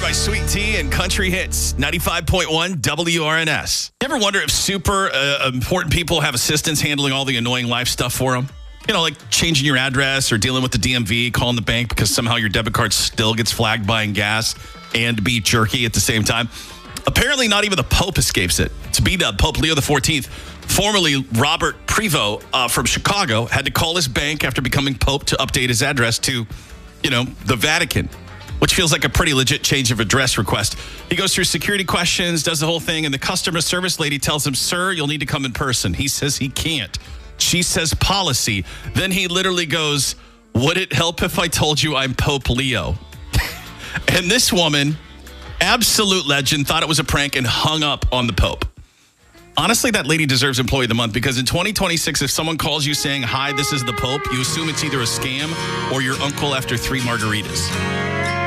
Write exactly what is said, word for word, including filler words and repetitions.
by Sweet Tea and Country Hits, ninety-five point one W R N S. You ever wonder if super uh, important people have assistants handling all the annoying life stuff for them? You know, like changing your address or dealing with the D M V, calling the bank because somehow your debit card still gets flagged buying gas and beef jerky at the same time. Apparently, not even the Pope escapes it. To be the Pope Leo the fourteenth, formerly Robert Prevost uh, from Chicago, had to call his bank after becoming Pope to update his address to, you know, the Vatican, which feels like a pretty legit change of address request. He goes through security questions, does the whole thing, and the customer service lady tells him, "Sir, you'll need to come in person." He says he can't. She says policy. Then he literally goes, "Would it help if I told you I'm Pope Leo?" And this woman, absolute legend, thought it was a prank and hung up on the Pope. Honestly, that lady deserves Employee of the Month because in twenty twenty-six, if someone calls you saying, "Hi, this is the Pope," you assume it's either a scam or your uncle after three margaritas.